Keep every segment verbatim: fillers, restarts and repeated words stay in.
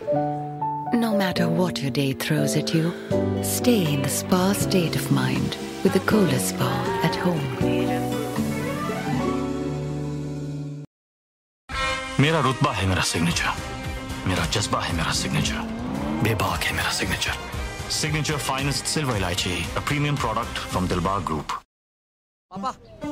No matter what your day throws at you, stay in the spa state of mind with the Kohler Spa at home. मेरा रुतबा है मेरा signature, मेरा जज्बा है मेरा सिग्नेचर, बेबाक है मेरा सिग्नेचर। सिग्नेचर फाइनेस्ट सिल्वर इलायची, a premium product from Dilbar Group. पापा।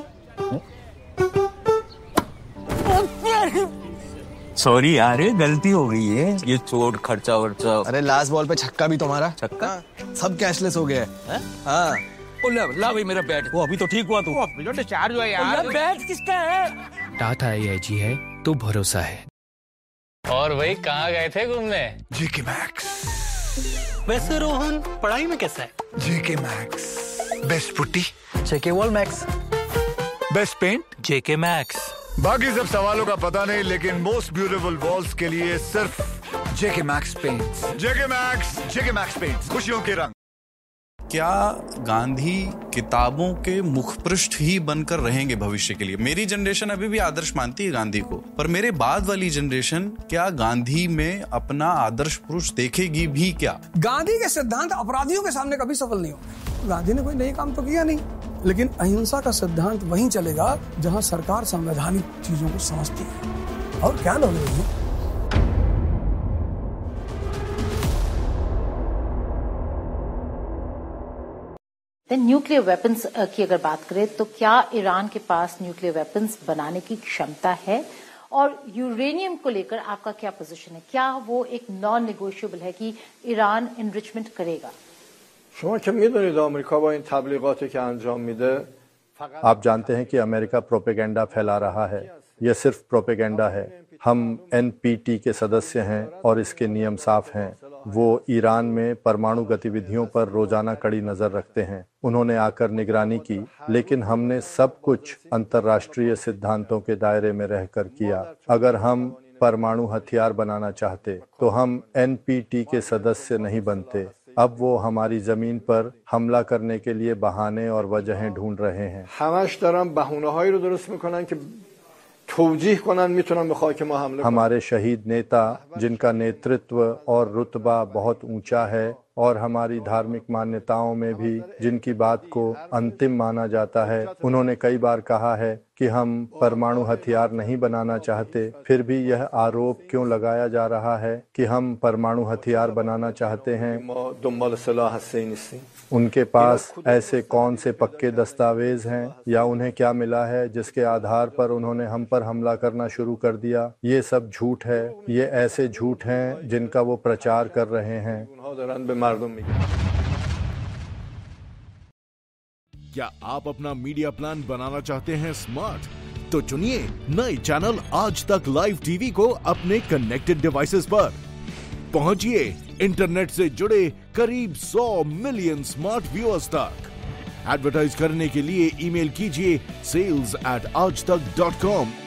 सॉरी यार, गलती हो गई है। ये चोट खर्चा वर्चा। अरे लास्ट बॉल पे छक्का भी तुम्हारा। छक्का? सब कैशलेस हो गया है। हाँ। ओ ला, ला भाई मेरा बैट। वो अभी तो ठीक हुआ तू। अभी तो डिस्चार्ज हुआ यार। बैट किसका है? टाटा एआईजी है तो भरोसा है। और भाई कहाँ गए थे घूमने? जेके मैक्स। वैसे रोहन पढ़ाई में कैसा है? जेके मैक्स बेस्ट पुट्टी, जेके वॉल मैक्स, बेस्ट पेंट, जेके मैक्स। बाकी सब सवालों का पता नहीं, लेकिन मोस्ट ब्यूटीफुल वॉल्स के लिए सिर्फ जेके मैक्स पेंट्स। जेके मैक्स, जेके मैक्स पेंट्स, खुशियों के रंग। क्या गांधी किताबों के मुखपृष्ठ ही बनकर रहेंगे भविष्य के लिए? मेरी जनरेशन अभी भी आदर्श मानती है गांधी को, पर मेरे बाद वाली जनरेशन क्या गांधी में अपना आदर्श पुरुष देखेगी भी क्या? गांधी के सिद्धांत अपराधियों के सामने कभी सफल नहीं होंगे। गांधी ने कोई नई काम तो किया नहीं, लेकिन अहिंसा का सिद्धांत वहीं चलेगा जहां सरकार संवैधानिक चीजों को समझती है। और क्या लोग हैं? न्यूक्लियर वेपन्स की अगर बात करें तो क्या ईरान के पास न्यूक्लियर वेपन्स बनाने की क्षमता है? और यूरेनियम को लेकर आपका क्या पोजीशन है? क्या वो एक नॉन नेगोशिएबल है कि ईरान एनरिचमेंट करेगा? شما که میدونید آمریکا با این تبلیغاتی که انجام میده आप जानते हैं कि अमेरिका प्रोपेगेंडा फैला रहा है। यह सिर्फ प्रोपेगेंडा है। हम एन पी टी के सदस्य हैं और इसके नियम साफ हैं। वो ईरान में परमाणु गतिविधियों पर रोजाना कड़ी नजर रखते हैं। उन्होंने आकर निगरानी की, लेकिन हमने सब कुछ अंतर्राष्ट्रीय सिद्धांतों के दायरे में रहकर किया। अगर हम परमाणु हथियार बनाना चाहते तो हम एन पी टी के सदस्य नहीं बनते। अब वो हमारी जमीन पर हमला करने के लिए बहाने और वजहें ढूंढ रहे हैं। همش دارن بهونه‌هایی رو درست میکنن که توجیه کنن میتونن به خاک ما حمله کنن। हमारे शहीद नेता जिनका नेतृत्व और रुतबा बहुत ऊंचा है और हमारी धार्मिक मान्यताओं में भी जिनकी बात को अंतिम माना जाता है, उन्होंने कई बार कहा है कि हम परमाणु हथियार नहीं बनाना चाहते। फिर भी यह आरोप क्यों लगाया जा रहा है कि हम परमाणु हथियार बनाना चाहते हैं? उनके पास ऐसे कौन से पक्के दस्तावेज हैं या उन्हें क्या मिला है जिसके आधार पर उन्होंने हम पर हमला करना शुरू कर दिया? ये सब झूठ है। ये ऐसे झूठ हैं जिनका वो प्रचार कर रहे हैं। क्या आप अपना मीडिया प्लान बनाना चाहते हैं स्मार्ट? तो चुनिए नए चैनल आज तक लाइव टीवी को अपने कनेक्टेड डिवाइसेस पर। पहुंचिए इंटरनेट से जुड़े करीब सौ मिलियन स्मार्ट व्यूअर्स तक। एडवर्टाइज करने के लिए ईमेल कीजिए सेल्स एट आज तक डॉट कॉम